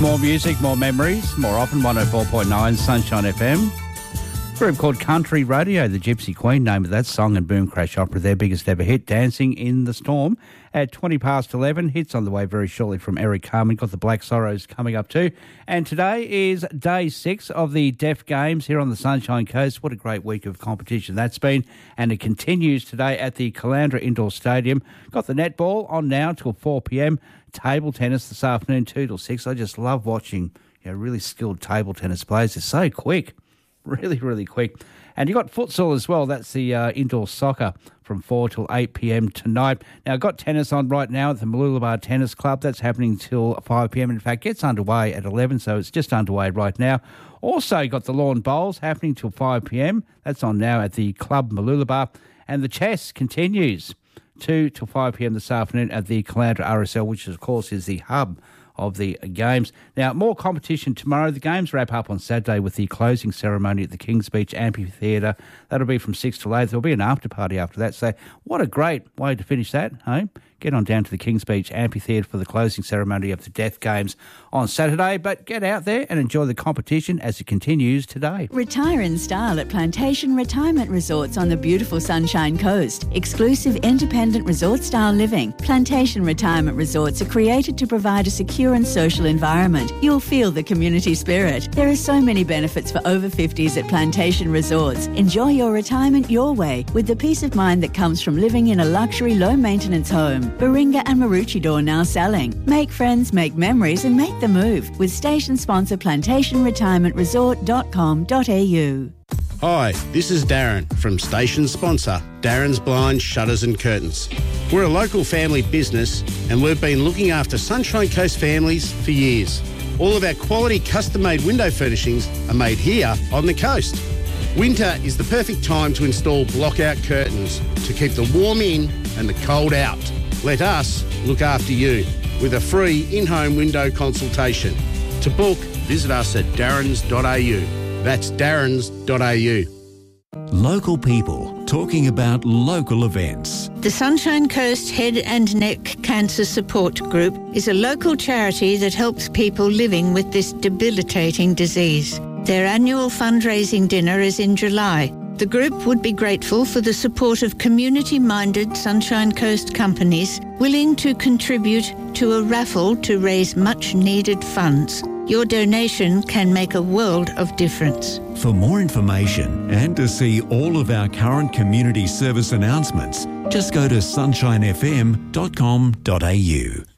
More music, more memories, more often 104.9 Sunshine FM. Group called Country Radio, the Gypsy Queen, name of that song, and Boom Crash Opera, their biggest ever hit, Dancing in the Storm. At 20 past 11, hits on the way very shortly from Eric Carmen. Got the Black Sorrows coming up too. And today is day 6 of the Deaf Games here on the Sunshine Coast. What a great week of competition that's been. And it continues today at the Caloundra Indoor Stadium. Got the netball on now till 4 p.m. Table tennis this afternoon, 2 till 6. I just love watching really skilled table tennis players. They're so quick. Really, really quick. And you got futsal as well. That's the indoor soccer from 4 till 8 p.m. tonight. Now, I've got tennis on right now at the Mooloolaba Tennis Club. That's happening till 5 p.m. In fact, gets underway at 11, so it's just underway right now. Also got the lawn bowls happening till 5 p.m. That's on now at the Club Mooloolaba. And the chess continues 2 till 5 p.m. this afternoon at the Caloundra RSL, which, of course, is the hub of the games. Now, more competition tomorrow. The games wrap up on Saturday with the closing ceremony at the Kings Beach Amphitheatre. That'll be from 6 till 8. There'll be an after party after that. So what a great way to finish that, hey? Get on down to the Kings Beach Amphitheatre for the closing ceremony of the Deaf Games on Saturday. But get out there and enjoy the competition as it continues today. Retire in style at Plantation Retirement Resorts on the beautiful Sunshine Coast. Exclusive independent resort-style living. Plantation Retirement Resorts are created to provide a secure and social environment. You'll feel the community spirit. There are so many benefits for over 50s at Plantation Resorts. Enjoy your retirement your way with the peace of mind that comes from living in a luxury, low-maintenance home. Baringa and Maroochydore now selling. Make friends, make memories and make the move with station sponsor plantationretirementresort.com.au. Hi, this is Darren from station sponsor Darren's Blinds, Shutters and Curtains. We're a local family business and we've been looking after Sunshine Coast families for years. All of our quality custom-made window furnishings are made here on the coast. Winter is the perfect time to install block-out curtains to keep the warm in and the cold out. Let us look after you with a free in-home window consultation. To book, visit us at darrens.au. That's darrens.au. Local people talking about local events. The Sunshine Coast Head and Neck Cancer Support Group is a local charity that helps people living with this debilitating disease. Their annual fundraising dinner is in July. The group would be grateful for the support of community-minded Sunshine Coast companies willing to contribute to a raffle to raise much-needed funds. Your donation can make a world of difference. For more information and to see all of our current community service announcements, just go to sunshinefm.com.au.